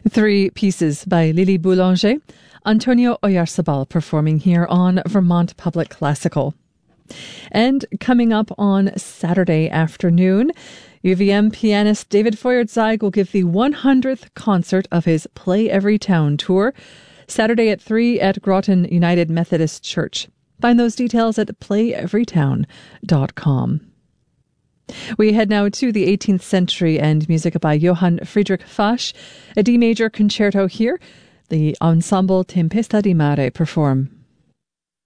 Three pieces by Lily Boulanger, Antonio Oyarzabal performing here on Vermont Public Classical. And coming up on Saturday afternoon, UVM pianist David Feuerzeig will give the 100th concert of his Play Every Town tour, Saturday at 3 at Groton United Methodist Church. Find those details at playeverytown.com. We head now to the 18th century and music by Johann Friedrich Fasch, a D major concerto here. The Ensemble Tempesta di Mare perform.